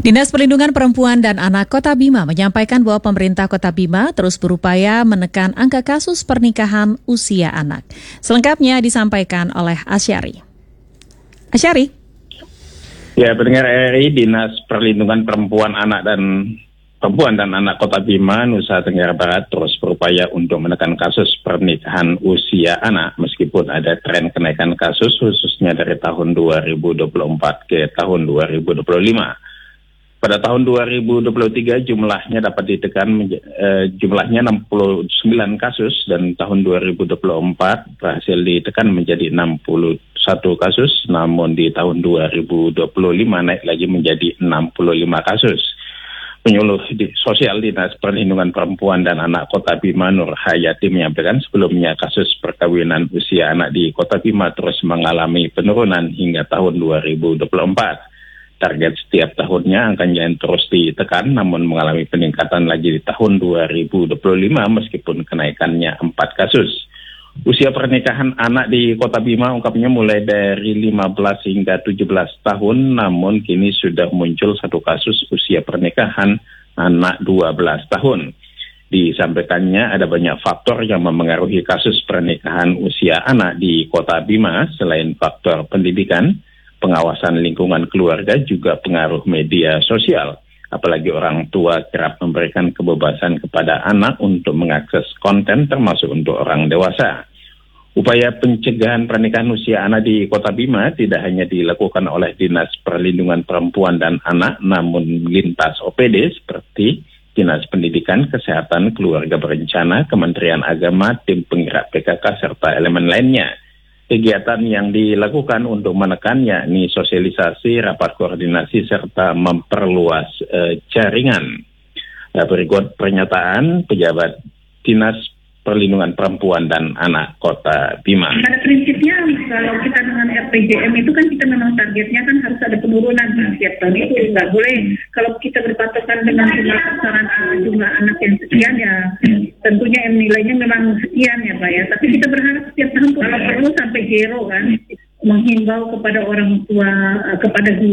Dinas Perlindungan Perempuan dan Anak Kota Bima menyampaikan bahwa pemerintah Kota Bima terus berupaya menekan angka kasus pernikahan usia anak. Selengkapnya disampaikan oleh Asyari. Asyari. Ya, pendengar RRI, Dinas Perlindungan Perempuan dan Anak Kota Bima, Nusa Tenggara Barat terus berupaya untuk menekan kasus pernikahan usia anak meskipun ada tren kenaikan kasus khususnya dari tahun 2024 ke tahun 2025. Pada tahun 2023 jumlahnya dapat ditekan jumlahnya 69 kasus dan tahun 2024 berhasil ditekan menjadi 61 kasus, namun di tahun 2025 naik lagi menjadi 65 kasus. Penyuluh Sosial Dinas Perlindungan Perempuan dan Anak Kota Bima, Nur Hayati, menyampaikan sebelumnya kasus perkawinan usia anak di Kota Bima terus mengalami penurunan hingga tahun 2024. Target setiap tahunnya angkanya terus ditekan, namun mengalami peningkatan lagi di tahun 2025 meskipun kenaikannya 4 kasus. Usia pernikahan anak di Kota Bima ungkapnya mulai dari 15 hingga 17 tahun, namun kini sudah muncul satu kasus usia pernikahan anak 12 tahun. Disampaikannya ada banyak faktor yang memengaruhi kasus pernikahan usia anak di Kota Bima, selain faktor pendidikan, pengawasan lingkungan keluarga, juga pengaruh media sosial. Apalagi orang tua kerap memberikan kebebasan kepada anak untuk mengakses konten termasuk untuk orang dewasa. Upaya pencegahan pernikahan usia anak di Kota Bima tidak hanya dilakukan oleh Dinas Perlindungan Perempuan dan Anak, namun lintas OPD seperti Dinas Pendidikan, Kesehatan, Keluarga Berencana, Kementerian Agama, tim penggerak PKK, serta elemen lainnya. Kegiatan yang dilakukan untuk menekan yakni sosialisasi, rapat koordinasi, serta memperluas jaringan. Berikut pernyataan pejabat Dinas Perlindungan Perempuan dan Anak Kota Bima. Pada prinsipnya kalau kita dengan RPJM itu kan kita memang targetnya kan harus ada penurunan setiap tahun, itu nggak boleh. Kalau kita berpatokan dengan jumlah anak yang sekian, ya tentunya nilainya memang sekian ya Pak ya. Tapi kita berharap setiap tahun kalau perlu sampai zero kan, menghimbau kepada orang tua, kepada guru